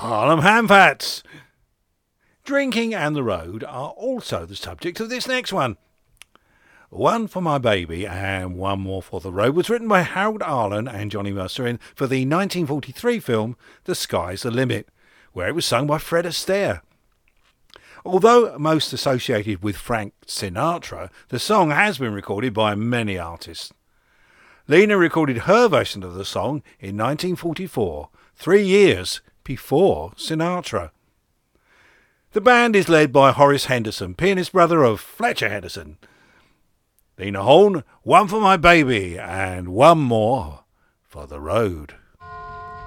Harlem Handpats. Drinking and the road are also the subject of this next one. One for My Baby and One More for the Road was written by Harold Arlen and Johnny Mercer for the 1943 film The Sky's the Limit, where it was sung by Fred Astaire. Although most associated with Frank Sinatra, the song has been recorded by many artists. Lena recorded her version of the song in 1944, 3 years before Sinatra. The band is led by Horace Henderson, pianist brother of Fletcher Henderson. Lena Horne, One for My Baby and One More for the Road.